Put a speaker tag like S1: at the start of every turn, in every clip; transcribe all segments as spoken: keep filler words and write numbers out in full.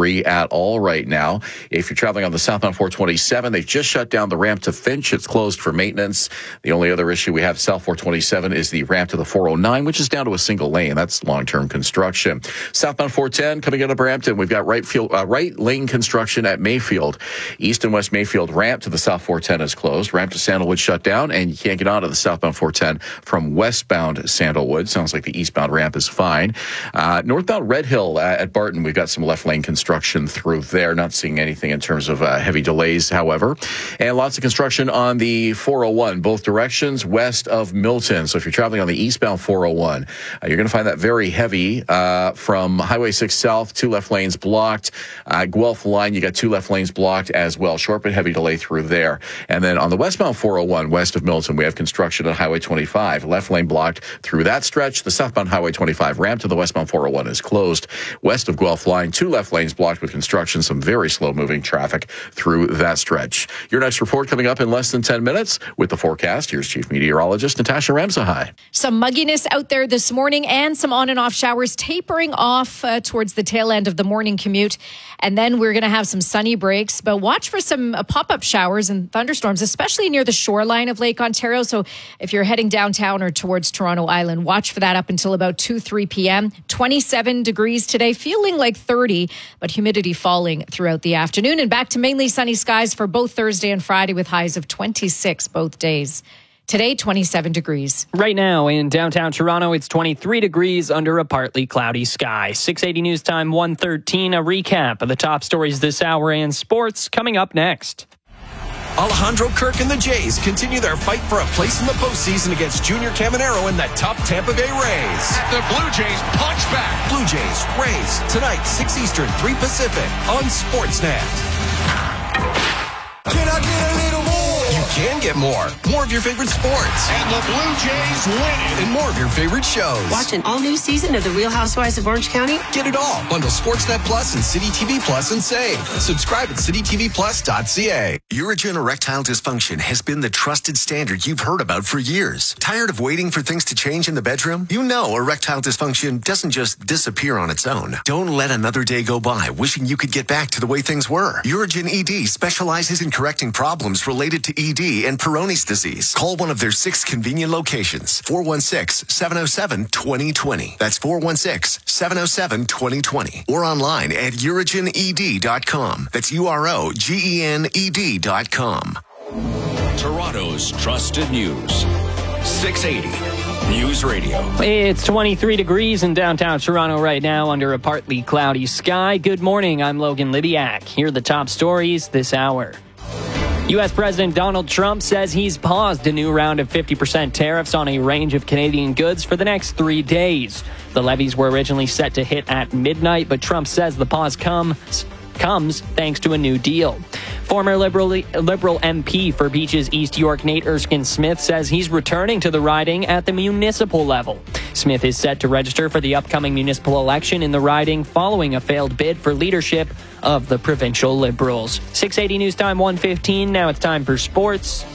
S1: three at all right now. If you're traveling on the southbound four twenty-seven, they've just shut down the ramp to Finch. It's closed for maintenance. The only other issue we have south four twenty-seven is the ramp to the four oh nine, which is down to a single lane. That's long-term construction. Southbound four ten coming out of Brampton, we've got right field, uh, right lane construction at Mayfield. East and West Mayfield ramp to the south four ten is closed. Ramp to Sandalwood shut down, and you can't get onto the southbound four ten from westbound Sandalwood. Sounds like the eastbound ramp is fine. Uh, northbound Red Hill uh, at Barton, we've got some left lane construction through there. Not seeing anything in terms of uh, heavy delays, however. And lots of construction on the four oh one, both directions west of Milton. So if you're traveling on the eastbound four oh one, uh, you're going to find that very heavy uh, from Highway six South, two left lanes blocked. Uh, Guelph line, you got two left lanes blocked as well. Short but heavy delay through there. And then on the westbound four oh one, west of Milton, we have construction on Highway twenty-five. Left lane blocked through that stretch. The southbound Highway twenty-five ramp to the westbound four oh one is closed. West of Guelph line, two left lanes blocked with construction. Some very slow-moving traffic through that stretch. Your next report coming up in less than ten minutes with the forecast. Here's Chief Meteorologist Natasha Ramsahai.
S2: Some mugginess out there this morning and some on and off showers tapering off uh, towards the tail end of the morning commute. And then we're going to have some sunny breaks, but watch for some uh, pop-up showers and thunderstorms, especially near the shoreline of Lake Ontario. So if you're heading downtown or towards Toronto Island, watch for that up until about two, three p.m. twenty-seven degrees today, feeling like thirty, but humidity falling throughout the afternoon. And back to mainly sunny skies for both Thursday and Friday with highs of twenty-six both days. Today, twenty-seven degrees.
S3: Right now in downtown Toronto, it's twenty-three degrees under a partly cloudy sky. six eighty News Time, one thirteen. A recap of the top stories this hour and sports coming up next.
S4: Alejandro Kirk and the Jays continue their fight for a place in the postseason against Junior Caminero and the top Tampa Bay Rays.
S5: The Blue Jays punch back.
S4: Blue Jays, Rays, tonight, six Eastern, three Pacific on Sportsnet.
S5: Can I get a little more?
S4: You can get more. More of your favorite sports.
S5: And the Blue Jays win it.
S4: And more of your favorite shows.
S6: Watch an all-new season of The Real Housewives of Orange County.
S4: Get it all. Bundle Sportsnet Plus and City T V Plus and save. Subscribe at city t v plus dot c a.
S7: Urigen Erectile Dysfunction has been the trusted standard you've heard about for years. Tired of waiting for things to change in the bedroom? You know erectile dysfunction doesn't just disappear on its own. Don't let another day go by wishing you could get back to the way things were. Urigen E D specializes in correcting problems related to E D and Peyronie's disease. Call one of their six convenient locations. four one six, seven oh seven, two oh two oh. That's four one six, seven oh seven, two oh two oh. Or online at urigen e d dot com. That's U R O G E N E D dot com.
S8: Toronto's trusted news. six eighty News Radio.
S3: It's twenty-three degrees in downtown Toronto right now under a partly cloudy sky. Good morning. I'm Logan Libiak. Here are the top stories this hour. U S President Donald Trump says he's paused a new round of fifty percent tariffs on a range of Canadian goods for the next three days. The levies were originally set to hit at midnight, but Trump says the pause comes comes thanks to a new deal. Former Liberal, Liberal M P for Beaches East York, Nate Erskine-Smith, says he's returning to the riding at the municipal level. Smith is set to register for the upcoming municipal election in the riding following a failed bid for leadership of the provincial Liberals. six eighty News Time, one fifteen. Now it's time for sports.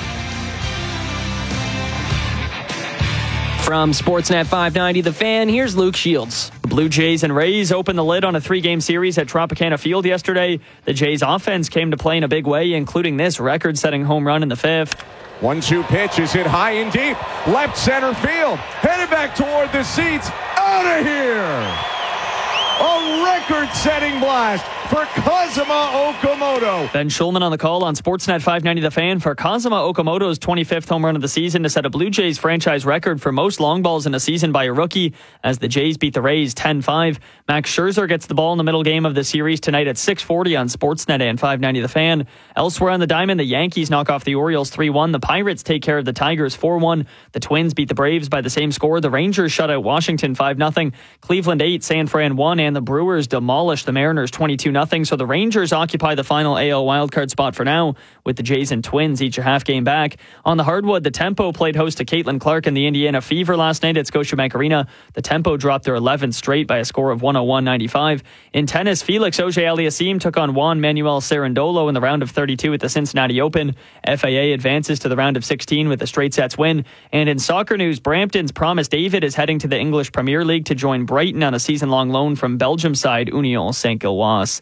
S3: From Sportsnet five ninety The Fan, here's Luke Shields.
S9: The Blue Jays and Rays opened the lid on a three-game series at Tropicana Field yesterday. The Jays' offense came to play in a big way, including this record-setting home run in the fifth.
S10: one two pitch is hit high and deep. Left center field. Headed back toward the seats. Out of here! A record-setting blast for Kazuma Okamoto.
S9: Ben Schulman on the call on Sportsnet five ninety The Fan for Kazuma Okamoto's twenty-fifth home run of the season to set a Blue Jays franchise record for most long balls in a season by a rookie as the Jays beat the Rays ten five. Max Scherzer gets the ball in the middle game of the series tonight at six forty on Sportsnet and five ninety The Fan. Elsewhere on the diamond, the Yankees knock off the Orioles three one. The Pirates take care of the Tigers four one. The Twins beat the Braves by the same score. The Rangers shut out Washington five nothing. Cleveland eight, San Fran one, and the Brewers demolished the Mariners twenty-two nothing. So the Rangers occupy the final A L wildcard spot for now, with the Jays and Twins each a half game back. On the hardwood, the Tempo played host to Caitlin Clark and the Indiana Fever last night at Scotiabank Arena. The Tempo dropped their eleventh straight by a score of one oh one ninety-five. In tennis, Felix Auger-Aliassime took on Juan Manuel Cerundolo in the round of thirty-two at the Cincinnati Open. F A A advances to the round of sixteen with a straight sets win. And in soccer news, Brampton's Promise David is heading to the English Premier League to join Brighton on a season-long loan from Belgium side Union Saint-Gilloise.